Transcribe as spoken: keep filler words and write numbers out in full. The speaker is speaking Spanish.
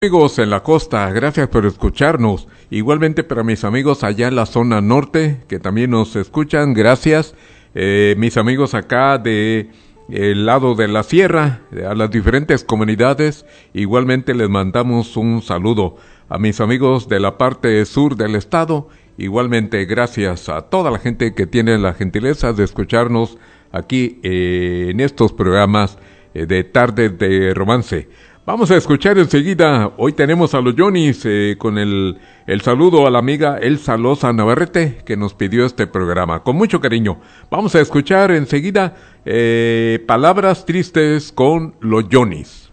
Amigos en la costa, gracias por escucharnos. Igualmente para mis amigos allá en la zona norte, que también nos escuchan, gracias. Eh, mis amigos acá de el lado de la sierra, a las diferentes comunidades, igualmente les mandamos un saludo. A mis amigos de la parte sur del estado, igualmente gracias a toda la gente que tiene la gentileza de escucharnos aquí eh, en estos programas eh, de Tarde de Romance. Vamos a escuchar enseguida, hoy tenemos a los Johnny's eh, con el, el saludo a la amiga Elsa Loza Navarrete que nos pidió este programa, con mucho cariño. Vamos a escuchar enseguida eh, Palabras Tristes con los Johnny's.